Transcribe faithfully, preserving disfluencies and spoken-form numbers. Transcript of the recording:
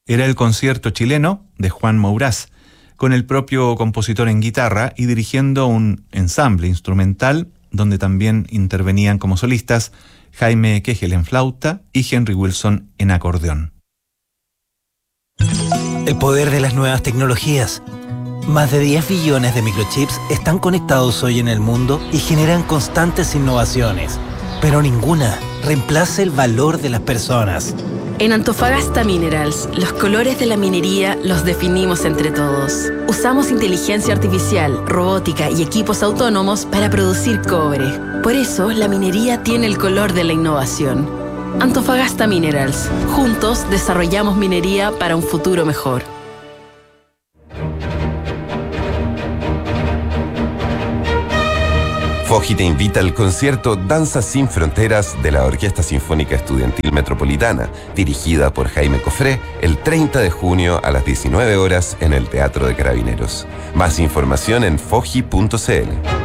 Era el concierto chileno de Juan Mourás, con el propio compositor en guitarra y dirigiendo un ensamble instrumental donde también intervenían como solistas Jaime Kegel en flauta y Henry Wilson en acordeón. El poder de las nuevas tecnologías. Más de diez billones de microchips están conectados hoy en el mundo y generan constantes innovaciones, pero ninguna reemplaza el valor de las personas. En Antofagasta Minerals, los colores de la minería los definimos entre todos. Usamos inteligencia artificial, robótica y equipos autónomos para producir cobre. Por eso, la minería tiene el color de la innovación. Antofagasta Minerals. Juntos desarrollamos minería para un futuro mejor. Foji te invita al concierto Danzas sin Fronteras de la Orquesta Sinfónica Estudiantil Metropolitana, dirigida por Jaime Cofré, el treinta de junio a las diecinueve horas en el Teatro de Carabineros. Más información en foji punto c l.